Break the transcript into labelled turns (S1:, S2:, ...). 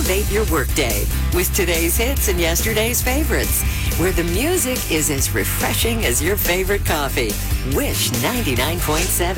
S1: elevate your workday with today's hits and yesterday's favorites, where the music is as refreshing as your favorite coffee. Wish 99.7.